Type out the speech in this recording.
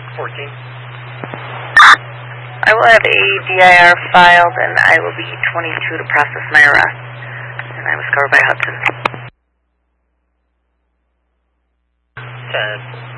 14. I will have a DIR filed, and I will be 22 to process my arrest. And I was covered by Hudson. 10.